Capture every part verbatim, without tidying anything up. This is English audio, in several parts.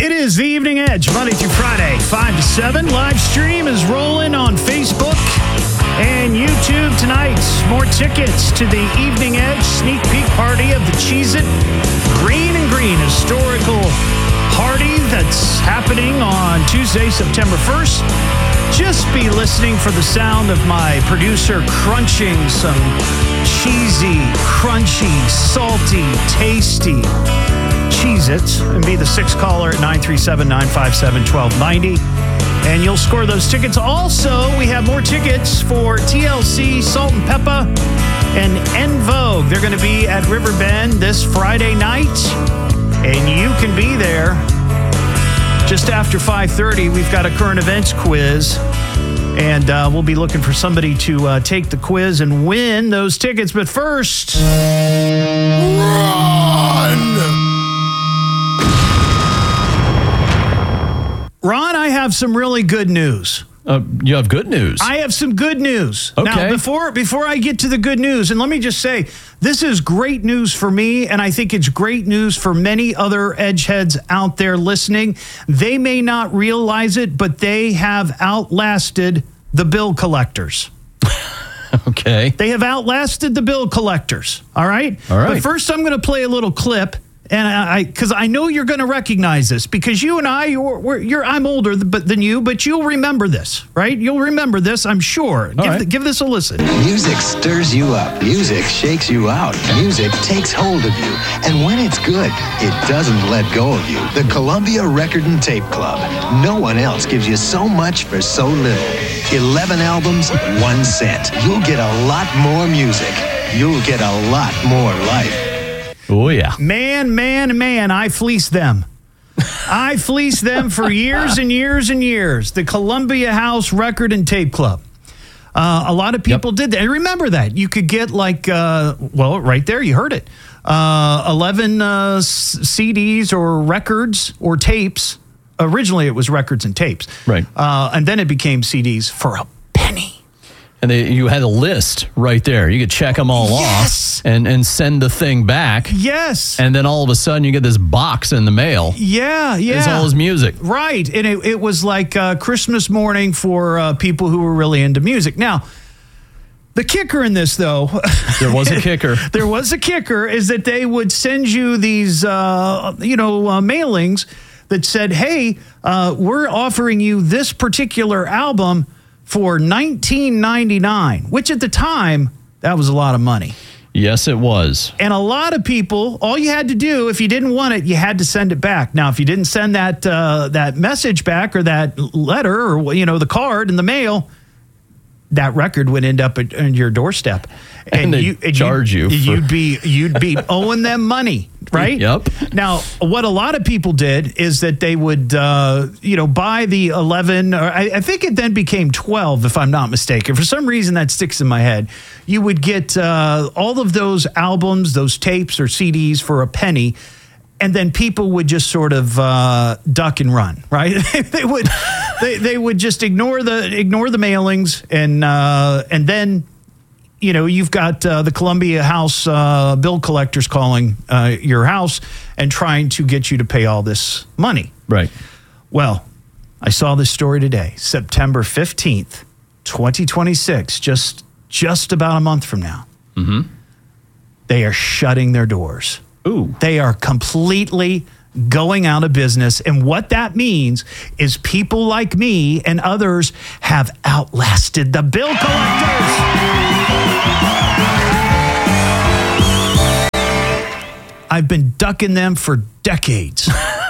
It is the Evening Edge, Monday through Friday, five to seven. Live stream is rolling on Facebook and YouTube tonight. More tickets to the Evening Edge sneak peek party of the Cheez-It Green and Green historical party that's happening on Tuesday, September first. Just be listening for the sound of my producer crunching some cheesy, crunchy, salty, tasty Cheez-Its, and be the sixth caller at nine three seven, nine five seven, one two nine zero. And you'll score those tickets. Also, we have more tickets for T L C, Salt and Peppa, and En Vogue. They're going to be at Riverbend this Friday night, and you can be there. Just after five thirty, we've got a current events quiz, and uh, we'll be looking for somebody to uh, take the quiz and win those tickets. But first, run! Ron, I have some really good news. Uh, you have good news. I have some good news. Okay. Now, before before I get to the good news, and let me just say, this is great news for me, and I think it's great news for many other Edgeheads out there listening. They may not realize it, but they have outlasted the bill collectors. Okay. They have outlasted the bill collectors. All right? All right. But first, I'm going to play a little clip. And I, because I know you're going to recognize this, because you and I, you're, we're, you're I'm older but than you, but you'll remember this, right? You'll remember this, I'm sure. Give, right. the, give this a listen. Music stirs you up. Music shakes you out. Music takes hold of you. And when it's good, it doesn't let go of you. The Columbia Record and Tape Club. No one else gives you so much for so little. eleven albums, one cent. You'll get a lot more music. You'll get a lot more life. Oh, yeah. Man, man, man, I fleeced them. I fleeced them for years and years and years. The Columbia House Record and Tape Club. Uh, a lot of people yep. did that. And remember that. You could get like, uh, well, right there, you heard it. Uh, eleven uh, C Ds or records or tapes. Originally, it was records and tapes. Right. Uh, and then it became C Ds for a penny. And they, you had a list right there. You could check them all yes. off and, and send the thing back. Yes. And then all of a sudden you get this box in the mail. Yeah, yeah. It's all his music. Right. And it, it was like uh, Christmas morning for uh, people who were really into music. Now, the kicker in this, though. There was a kicker. There was a kicker, is that they would send you these, uh, you know, uh, mailings that said, hey, uh, we're offering you this particular album for nineteen ninety-nine, which at the time, that was a lot of money. Yes, it was. And a lot of people, all you had to do, if you didn't want it, you had to send it back. Now, if you didn't send that uh, that message back or that letter or, you know, the card in the mail, that record would end up at, at your doorstep. And, and they charge you. You'd, for... you'd be you'd be owing them money, right? Yep. Now, what a lot of people did is that they would, uh, you know, buy the eleven, or I, I think it then became twelve, if I'm not mistaken. For some reason, that sticks in my head. You would get uh, all of those albums, those tapes or C Ds for a penny. And then people would just sort of uh, duck and run, right? they would, they, they would just ignore the ignore the mailings, and uh, and then, you know, you've got uh, the Columbia House uh, bill collectors calling uh, your house and trying to get you to pay all this money. Right. Well, I saw this story today, September fifteenth, twenty twenty-six, just just about a month from now. Mm-hmm. They are shutting their doors. Ooh. They are completely going out of business. And what that means is people like me and others have outlasted the bill collectors. I've been ducking them for decades.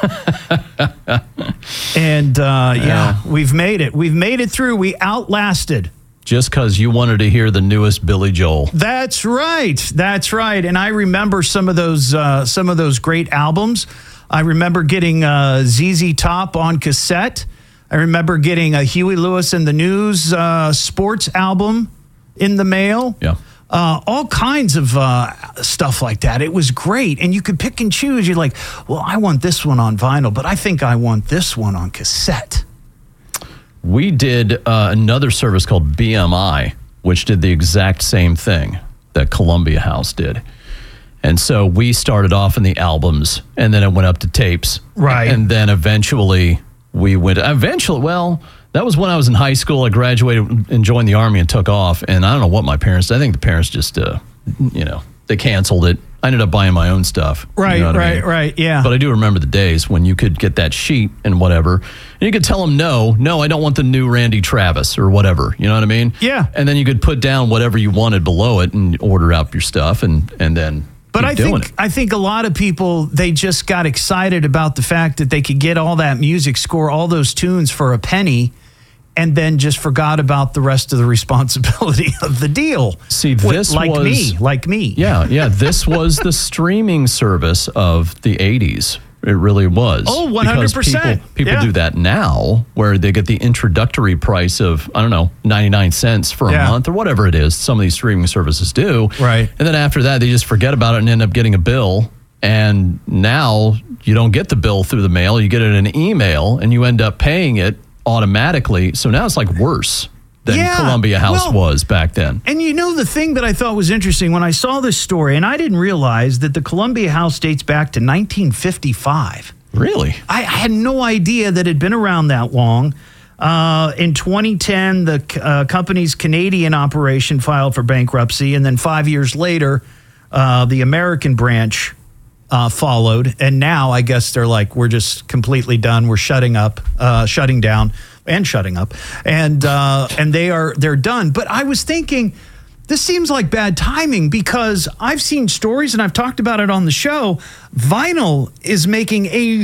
And uh, yeah. yeah, we've made it. We've made it through. We outlasted. Just because you wanted to hear the newest Billy Joel. That's right. That's right. And I remember some of those uh, some of those great albums. I remember getting uh, Z Z Top on cassette. I remember getting a Huey Lewis and the News uh, sports album in the mail. Yeah. Uh, all kinds of uh, stuff like that. It was great. And you could pick and choose. You're like, well, I want this one on vinyl, but I think I want this one on cassette. We did uh, another service called B M I, which did the exact same thing that Columbia House did. And so we started off in the albums, and then it went up to tapes. Right. And then eventually we went, eventually, well, that was when I was in high school. I graduated and joined the Army and took off. And I don't know what my parents did. I think the parents just, uh, you know, they canceled it. I ended up buying my own stuff. Right, you know what right, I mean? right, yeah. But I do remember the days when you could get that sheet and whatever, and you could tell them, no, no, I don't want the new Randy Travis or whatever. You know what I mean? Yeah. And then you could put down whatever you wanted below it and order out your stuff and, and then But keep I doing think it. I think a lot of people, they just got excited about the fact that they could get all that music, score all those tunes for a penny, and then just forgot about the rest of the responsibility of the deal. See, Wh- this like was me, like me. Yeah, yeah. This was the streaming service of the eighties. It really was. Oh, one hundred percent. Because people, people Yeah. do that now, where they get the introductory price of, I don't know, ninety-nine cents for a Yeah. month or whatever it is. Some of these streaming services do. Right. And then after that, they just forget about it and end up getting a bill. And now you don't get the bill through the mail. You get it in an email, and you end up paying it automatically. So now it's like worse than Yeah, Columbia House well- was back then. And you know, the thing that I thought was interesting when I saw this story, and I didn't realize that the Columbia House dates back to nineteen fifty-five. Really? I, I had no idea that it had been around that long. Uh, in twenty ten, the uh, company's Canadian operation filed for bankruptcy, and then five years later, uh, the American branch uh, followed. And now I guess they're like, we're just completely done. We're shutting up, uh, shutting down, and shutting up, and uh, and they are they're done. But I was thinking, this seems like bad timing because I've seen stories and I've talked about it on the show. Vinyl is making a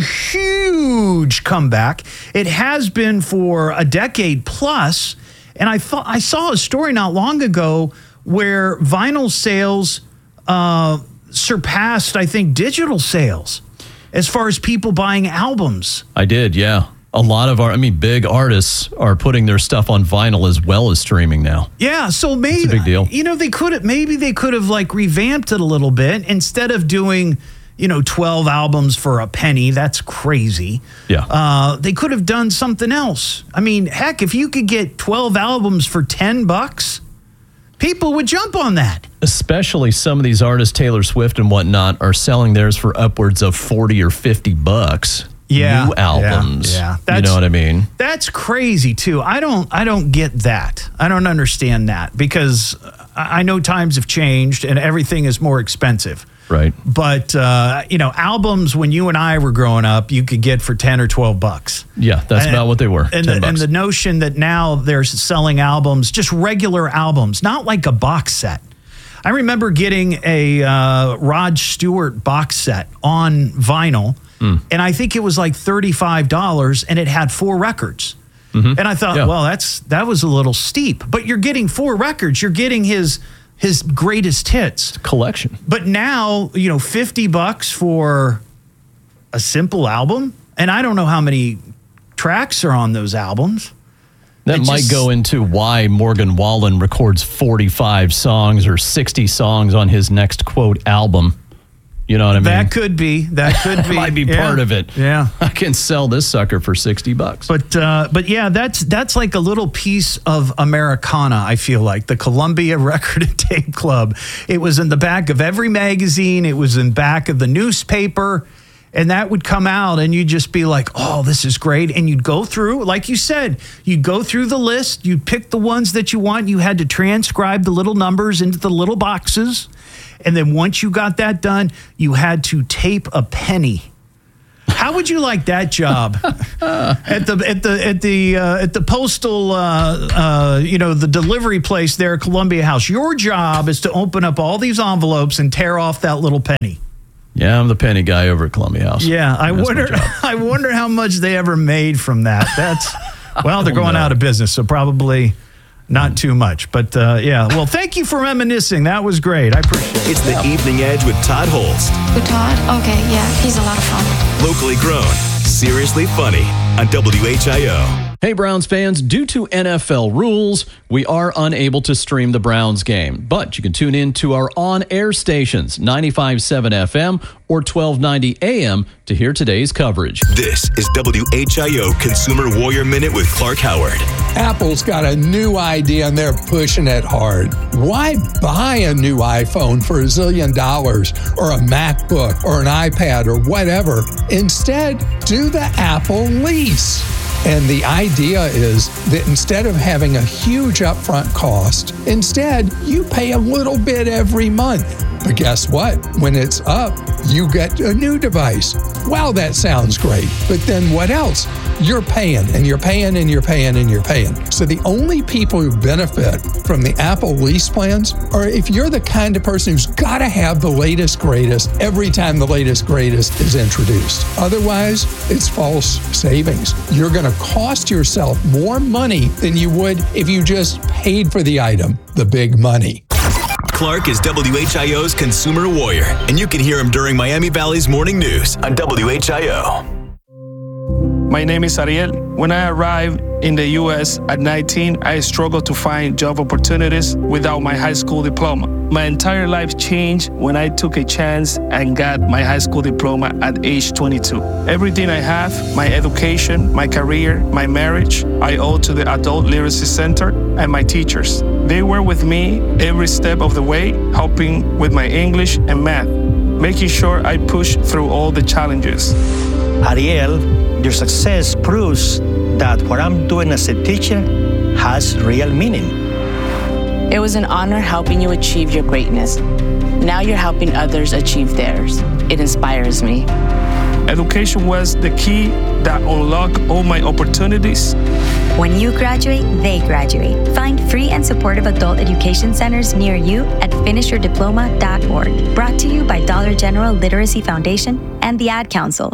huge comeback. It has been for a decade plus. And I thought I saw a story not long ago where vinyl sales uh, surpassed, I think, digital sales as far as people buying albums. I did, yeah. A lot of our, I mean, big artists are putting their stuff on vinyl as well as streaming now. Yeah, so maybe It's a big deal. You know, they could have maybe they could have like revamped it a little bit instead of doing, you know, twelve albums for a penny. That's crazy. Yeah. Uh, they could have done something else. I mean, heck, if you could get twelve albums for ten bucks, people would jump on that. Especially some of these artists, Taylor Swift and whatnot, are selling theirs for upwards of forty or fifty bucks. Yeah, New albums. yeah, yeah. You That's- know what I mean? That's crazy too. I don't I don't get that. I don't understand that because I I know times have changed and everything is more expensive. Right. But uh, you know, albums when you and I were growing up, you could get for ten or twelve bucks. Yeah, that's And- about what they were. And ten the, and bucks. the notion that now they're selling albums, just regular albums, not like a box set. I remember getting a uh, Rod Stewart box set on vinyl, Mm. and I think it was like thirty-five dollars, and it had four records. And I thought, Yeah. well, that's that was a little steep. But you're getting four records. You're getting his his greatest hits. Collection. But now, you know, fifty bucks for a simple album, and I don't know how many tracks are on those albums. That It might just- go into why Morgan Wallen records forty-five songs or sixty songs on his next, quote, album. You know what I mean? That could be. That could be. might be Yeah. part of it. Yeah. I can sell this sucker for sixty bucks. But uh, but yeah, that's that's like a little piece of Americana. I feel like the Columbia Record and Tape Club. It was in the back of every magazine. It was in back of the newspaper, and that would come out, and you'd just be like, "Oh, this is great!" And you'd go through, like you said, you'd go through the list. You'd pick the ones that you want. You had to transcribe the little numbers into the little boxes, and then once you got that done, you had to tape a penny. How would you like that job at the at the at the uh, at the postal uh, uh, you know the delivery place there at Columbia House? Your job is to open up all these envelopes and tear off that little penny. Yeah, I'm the penny guy over at Columbia House. Yeah, I That's my wonder job. I wonder how much they ever made from that. That's well, they're don't going know. out of business, so probably not too much. But uh, yeah, well, thank you for reminiscing. That was great. I appreciate it. It's the Evening Edge with Todd Holst. With Todd? Okay, yeah, he's a lot of fun. Locally grown, seriously funny on W H I O. Hey, Browns fans, due to N F L rules, we are unable to stream the Browns game, but you can tune in to our on-air stations, ninety-five point seven F M or twelve ninety A M, to hear today's coverage. This is W H I O Consumer Warrior Minute with Clark Howard. Apple's got a new idea and they're pushing it hard. Why buy a new iPhone for a zillion dollars or a MacBook or an iPad or whatever? Instead, do the Apple lease. And the idea is that instead of having a huge upfront cost, instead, you pay a little bit every month. But guess what? When it's up, you get a new device. Wow, that sounds great. But then what else? You're paying and you're paying and you're paying and you're paying. So the only people who benefit from the Apple lease plans are if you're the kind of person who's got to have the latest, greatest every time the latest, greatest is introduced. Otherwise, it's false savings. You're going to cost yourself more money than you would if you just paid for the item, the big money. Clark is W H I O's Consumer Warrior, and you can hear him during Miami Valley's Morning News on W H I O. My name is Ariel. When I arrived in the U S at nineteen, I struggled to find job opportunities without my high school diploma. My entire life changed when I took a chance and got my high school diploma at age twenty-two. Everything I have, my education, my career, my marriage, I owe to the Adult Literacy Center and my teachers. They were with me every step of the way, helping with my English and math, making sure I pushed through all the challenges. Ariel, your success proves that what I'm doing as a teacher has real meaning. It was an honor helping you achieve your greatness. Now you're helping others achieve theirs. It inspires me. Education was the key that unlocked all my opportunities. When you graduate, they graduate. Find free and supportive adult education centers near you at finish your diploma dot org. Brought to you by Dollar General Literacy Foundation and the Ad Council.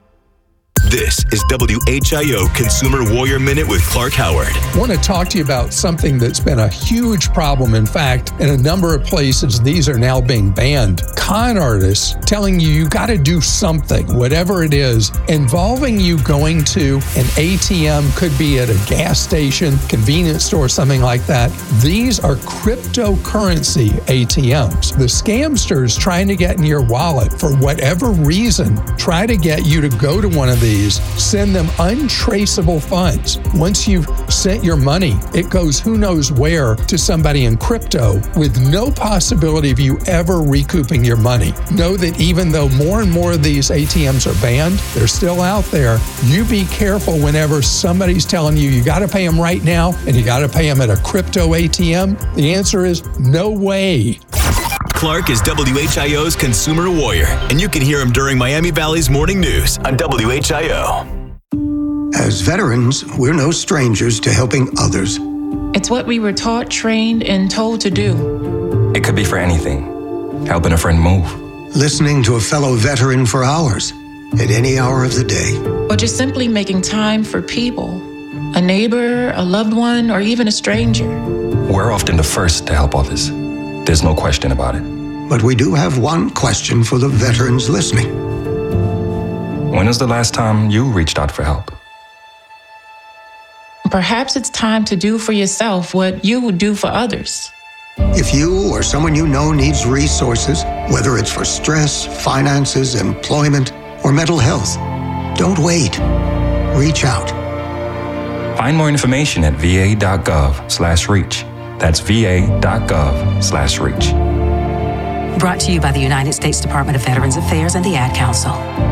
This is W H I O Consumer Warrior Minute with Clark Howard. I want to talk to you about something that's been a huge problem. In fact, in a number of places, these are now being banned. Con artists telling you you got to do something, whatever it is, involving you going to an A T M, could be at a gas station, convenience store, something like that. These are cryptocurrency A T Ms. The scamsters trying to get in your wallet for whatever reason, try to get you to go to one of these. Send them untraceable funds. Once you've sent your money, it goes who knows where to somebody in crypto with no possibility of you ever recouping your money. Know that even though more and more of these A T Ms are banned, they're still out there. You be careful whenever somebody's telling you you got to pay them right now and you got to pay them at a crypto A T M. The answer is no way. Clark is W H I O's Consumer Warrior, and you can hear him during Miami Valley's Morning News on W H I O. As veterans, we're no strangers to helping others. It's what we were taught, trained, and told to do. It could be for anything. Helping a friend move. Listening to a fellow veteran for hours, at any hour of the day. Or just simply making time for people. A neighbor, a loved one, or even a stranger. We're often the first to help others. There's no question about it. But we do have one question for the veterans listening. When was the last time you reached out for help? Perhaps it's time to do for yourself what you would do for others. If you or someone you know needs resources, whether it's for stress, finances, employment, or mental health, don't wait. Reach out. Find more information at va.gov slash reach. That's va.gov slash reach. Brought to you by the United States Department of Veterans Affairs and the Ad Council.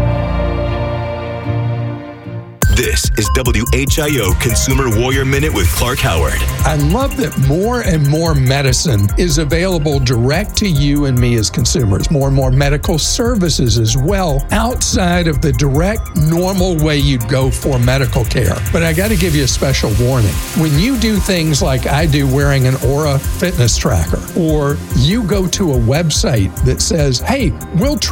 This is W H I O Consumer Warrior Minute with Clark Howard. I love that more and more medicine is available direct to you and me as consumers. More and more medical services as well, outside of the direct, normal way you'd go for medical care. But I got to give you a special warning. When you do things like I do, wearing an Aura fitness tracker, or you go to a website that says, hey, we'll track